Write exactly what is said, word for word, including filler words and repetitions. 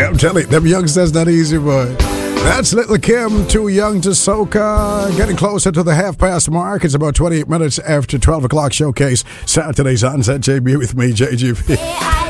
Yeah, I'm telling you, them youngsters not easy, boy. That's Little Kim, Too Young to Soca. Getting closer to the half past mark. It's about twenty-eight minutes after twelve o'clock showcase. Saturday's Sunset. J B with me, J G P.